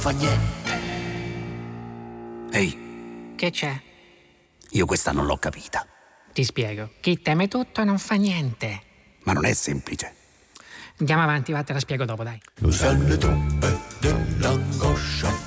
fa niente. Ehi, Che c'è? io questa non l'ho capita. Ti spiego. Chi teme tutto non fa niente. Ma non è semplice. Andiamo avanti, va, te la spiego dopo, dai. Lo sanno le truppe dell'angoscia,